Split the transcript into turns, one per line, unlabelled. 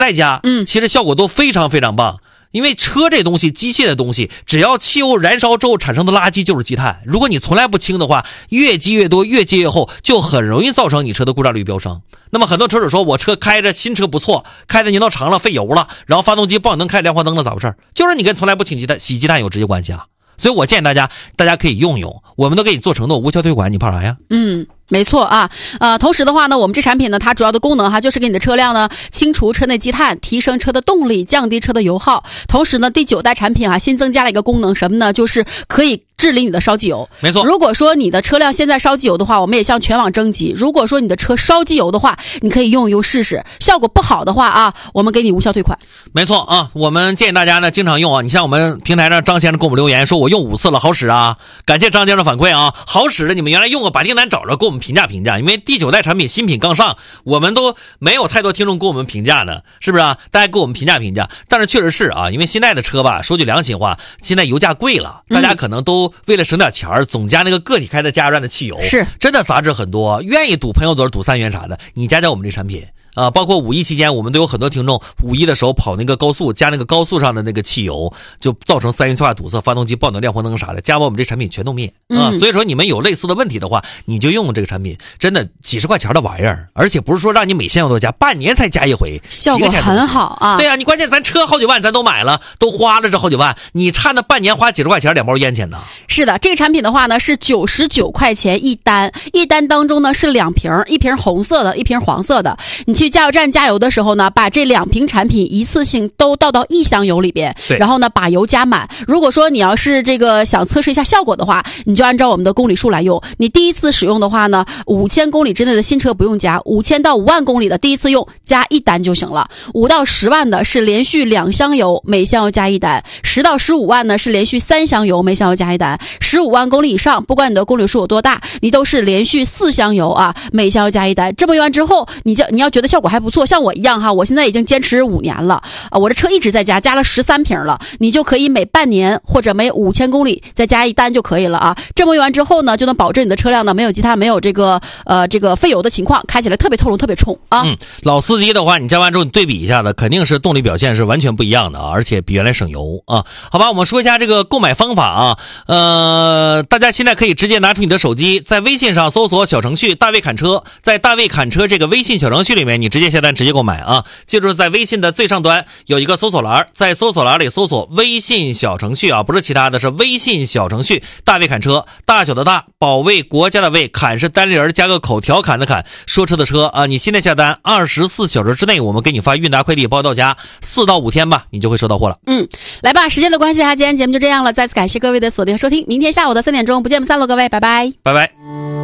代加，其实效果都非常非常棒。因为车这东西，机械的东西，只要汽油燃烧之后产生的垃圾就是积碳。如果你从来不清的话，越积越多，越积越厚，就很容易造成你车的故障率飙升。那么很多车主说，我车开着新车不错，开的年头长了费油了，然后发动机报警灯开亮黄灯了，咋回事？就是你跟从来不洗鸡蛋有直接关系啊。所以我建议大家可以用用，我们都给你做承诺，无效退款，你怕啥呀？
没错啊，同时的话呢，我们这产品呢，它主要的功能就是给你的车辆呢清除车内积碳，提升车的动力，降低车的油耗。同时呢，第9代产品新增加了一个功能，什么呢？就是可以治理你的烧机油。
没错，
如果说你的车辆现在烧机油的话，我们也向全网征集。如果说你的车烧机油的话，你可以用一用试试，效果不好的话我们给你无效退款。
没错啊，我们建议大家呢经常用啊。你像我们平台上张先生给我们留言说，我用5次了，好使啊！感谢张先生反馈啊，好使的你们原来用过，把订单找着给我们评价。因为第9代产品新品刚上，我们都没有太多听众给我们评价呢，是不是啊？大家给我们评价。但是确实是啊，因为现在的车吧，说句良心话，现在油价贵了，大家可能都为了省点钱总加那个个体开的加油站的汽油，
是真
的杂质很多，愿意堵朋友嘴堵3元啥的，你加我们这产品。包括5一期间，我们都有很多听众5一的时候跑那个高速，加那个高速上的那个汽油，就造成3元催化堵塞，发动机报警亮黄灯啥的，加我们这产品全都灭所以说你们有类似的问题的话，你就用这个产品，真的几十块钱的玩意儿，而且不是说让你每线油都加，半年才加一回，
效果很好啊。
对啊，你关键咱车好几万咱都买了，都花了这好几万，你差那半年花几十块钱2包烟钱呢？
是的，这个产品的话呢是99块钱一单，一单当中呢是2瓶，一瓶红色的，一瓶黄色的。你去加油站加油的时候呢，把这2瓶产品一次性都倒到1箱油里边，然后呢把油加满。如果说你要是这个想测试一下效果的话，你就按照我们的公里数来用。你第一次使用的话呢，5000公里之内的新车不用加，5000到5万公里的第一次用加1单就行了。5到10万的是连续2箱油，每箱油加1单。10到15万呢是连续3箱油，每箱油加1单。15万公里以上，不管你的公里数有多大，你都是连续4箱油每箱油加1单。这么用完之后，你要觉得效果还不错，像我一样我现在已经坚持5年了我这车一直在加了13瓶了，你就可以每半年或者每5000公里再加1单就可以了这么用完之后呢，就能保证你的车辆呢没有积碳，没有这个费油的情况，开起来特别透亮，特别冲
老司机的话，你加完之后你对比一下子，肯定是动力表现是完全不一样的而且比原来省油好吧，我们说一下这个购买方法大家现在可以直接拿出你的手机，在微信上搜索小程序大卫侃车，在大卫侃车这个微信小程序里面，你直接下单直接购买记住在微信的最上端有一个搜索栏，在搜索栏里搜索微信小程序不是其他的，是微信小程序大卫侃车，大小的大，保卫国家的卫，侃是单立人加个口，调侃的侃，说车的车你现在下单24小时之内我们给你发韵达快递包到家，4到5天吧你就会收到货了。
来吧，时间的关系今天节目就这样了，再次感谢各位的锁定和收听，明天下午的3点钟不见不散了，各位拜拜。
拜拜。